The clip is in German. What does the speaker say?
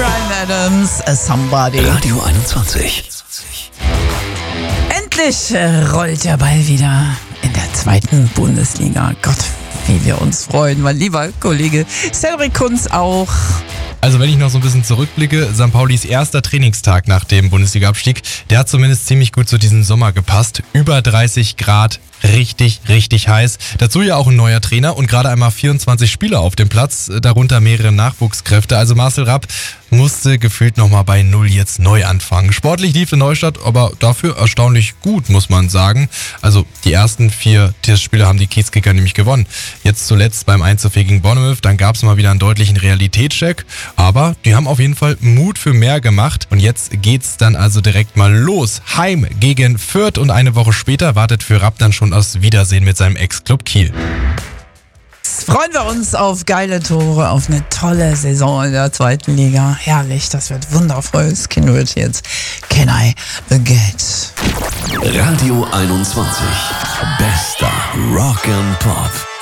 Bryan Adams, Somebody. Radio 21. Endlich rollt der Ball wieder in der 2. Bundesliga. Gott, wie wir uns freuen, mein lieber Kollege Cedric Kunz auch. Also wenn ich noch so ein bisschen zurückblicke, St. Paulis erster Trainingstag nach dem Bundesliga-Abstieg, der hat zumindest ziemlich gut zu diesem Sommer gepasst. Über 30 Grad, richtig heiß. Dazu ja auch ein neuer Trainer und gerade einmal 24 Spieler auf dem Platz, darunter mehrere Nachwuchskräfte. Also Marcel Rapp musste gefühlt nochmal bei Null jetzt neu anfangen. Sportlich lief in Neustadt, aber dafür erstaunlich gut, muss man sagen. Also die ersten 4 Testspiele haben die Kiezkicker nämlich gewonnen. Jetzt zuletzt beim 1:4 gegen Bournemouth, dann gab es mal wieder einen deutlichen Realitätscheck. Aber die haben auf jeden Fall Mut für mehr gemacht. Und jetzt geht's dann also direkt mal los. Heim gegen Fürth und eine Woche später wartet für Rapp dann schon das Wiedersehen mit seinem Ex-Club Kiel. Freuen wir uns auf geile Tore, auf eine tolle Saison in der 2. Liga. Herrlich, das wird wundervoll. Das Kind wird jetzt Can I Get? Radio 21. Bester Rock and Pop.